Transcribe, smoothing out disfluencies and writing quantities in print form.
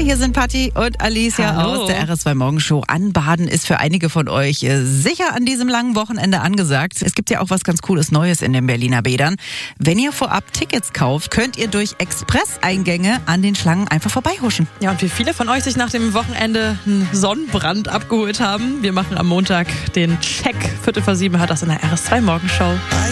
hier sind Patti und Alicia Hallo. aus der RS2 Morgenshow. Anbaden ist für einige von euch sicher an diesem langen Wochenende angesagt. Es gibt ja auch was ganz Cooles Neues in den Berliner Bädern. Wenn ihr vorab Tickets kauft, könnt ihr durch Express-Eingänge an den Schlangen einfach vorbeihuschen. Ja, und wie viele von euch sich nach dem Wochenende einen Sonnenbrand abgeholt haben. Wir machen am Montag den Check. 6:45 hat das in der RS2 Morgenshow.